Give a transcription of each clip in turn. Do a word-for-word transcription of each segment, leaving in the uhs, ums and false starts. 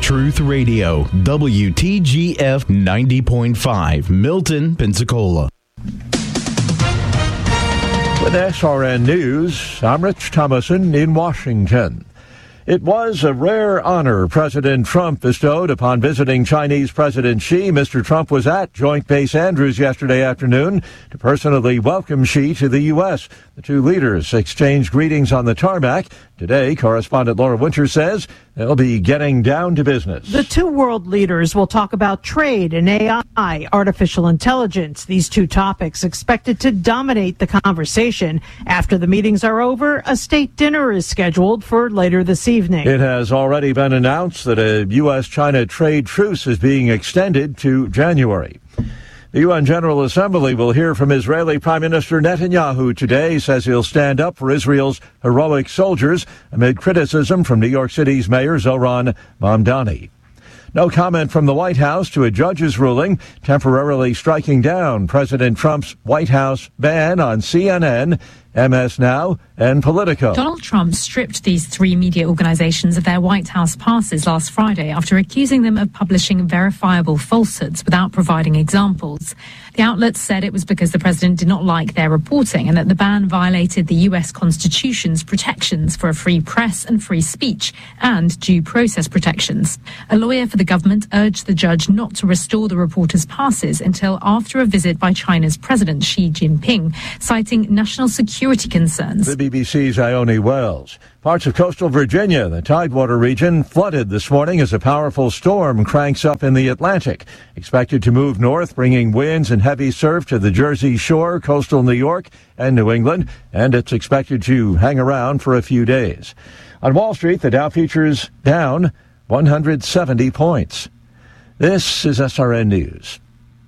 Truth Radio, W T G F ninety point five, Milton, Pensacola. With S R N News, I'm Rich Thomason in Washington. It was a rare honor President Trump bestowed upon visiting Chinese President Xi. Mister Trump was at Joint Base Andrews yesterday afternoon to personally welcome Xi to the U S. The two leaders exchanged greetings on the tarmac. Today, correspondent Laura Winter says they'll be getting down to business. The two world leaders will talk about trade and A I, artificial intelligence. These two topics expected to dominate the conversation. After the meetings are over, a state dinner is scheduled for later this evening. It has already been announced that a U S China trade truce is being extended to January. The U N General Assembly will hear from Israeli Prime Minister Netanyahu today. He says he'll stand up for Israel's heroic soldiers amid criticism from New York City's Mayor Zohran Mamdani. No comment from the White House to a judge's ruling temporarily striking down President Trump's White House ban on C N N, M S Now, and Politico. Donald Trump stripped these three media organizations of their White House passes last Friday after accusing them of publishing verifiable falsehoods without providing examples. The outlets said it was because the president did not like their reporting and that the ban violated the U S Constitution's protections for a free press and free speech and due process protections. A lawyer for the government urged the judge not to restore the reporters' passes until after a visit by China's President Xi Jinping, citing national security concerns. The B B C's Ione Wells. Parts of coastal Virginia, the Tidewater region, flooded this morning as a powerful storm cranks up in the Atlantic. Expected to move north, bringing winds and heavy surf to the Jersey Shore, coastal New York, and New England, and it's expected to hang around for a few days. On Wall Street, the Dow futures down one hundred seventy points. This is S R N News.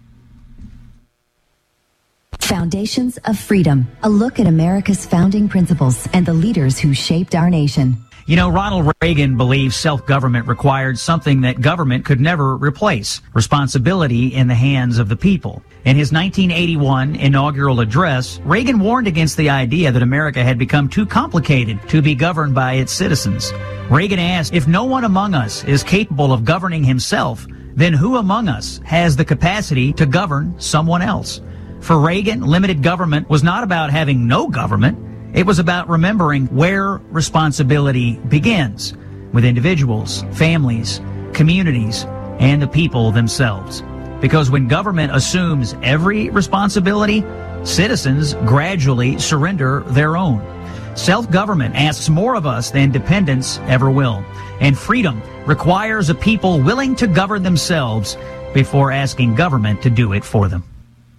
Foundations of Freedom, a look at America's founding principles and the leaders who shaped our nation. You know, Ronald Reagan believed self-government required something that government could never replace, responsibility in the hands of the people. In his nineteen eighty-one inaugural address, Reagan warned against the idea that America had become too complicated to be governed by its citizens. Reagan asked, if no one among us is capable of governing himself, then who among us has the capacity to govern someone else? For Reagan, limited government was not about having no government. It was about remembering where responsibility begins, with individuals, families, communities, and the people themselves. Because when government assumes every responsibility, citizens gradually surrender their own. Self-government asks more of us than dependence ever will. And freedom requires a people willing to govern themselves before asking government to do it for them.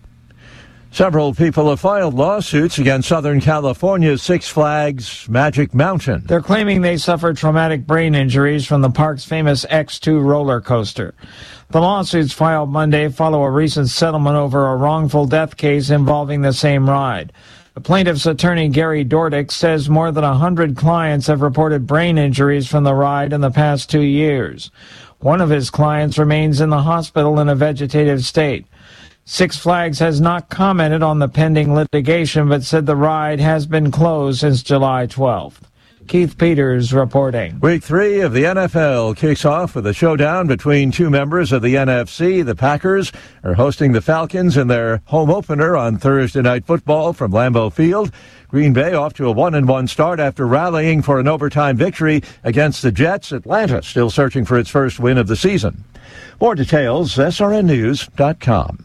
Several people have filed lawsuits against Southern California's Six Flags Magic Mountain. They're claiming they suffered traumatic brain injuries from the park's famous X two roller coaster. The lawsuits filed Monday follow a recent settlement over a wrongful death case involving the same ride. The plaintiff's attorney, Gary Dordick, says more than one hundred clients have reported brain injuries from the ride in the past two years. One of his clients remains in the hospital in a vegetative state. Six Flags has not commented on the pending litigation, but said the ride has been closed since July twelfth. Keith Peters reporting. Week three of the N F L kicks off with a showdown between two members of the N F C. The Packers are hosting the Falcons in their home opener on Thursday Night Football from Lambeau Field. Green Bay off to a one and one start after rallying for an overtime victory against the Jets. Atlanta still searching for its first win of the season. More details, S R N news dot com.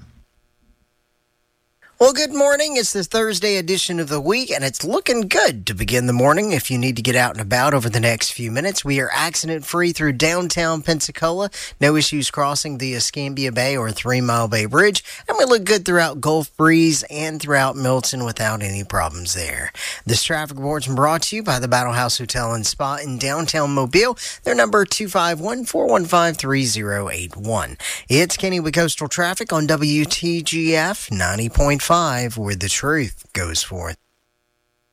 Well, good morning. It's the Thursday edition of the week, and it's looking good to begin the morning. If you need to get out and about over the next few minutes, we are accident-free through downtown Pensacola. No issues crossing the Escambia Bay or Three Mile Bay Bridge, and we look good throughout Gulf Breeze and throughout Milton without any problems there. This traffic report's brought to you by the Battle House Hotel and Spa in downtown Mobile. Their number two five one, four one five, three zero eight one. It's Kenny with Coastal Traffic on W T G F ninety point five, where the truth goes forth.